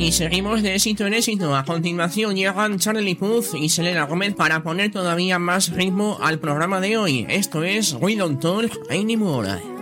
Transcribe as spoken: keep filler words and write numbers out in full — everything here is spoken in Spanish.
Y seguimos de éxito en éxito. A continuación llegan Charlie Puth y Selena Gómez para poner todavía más ritmo al programa de hoy. Esto es We Don't Talk Anymore.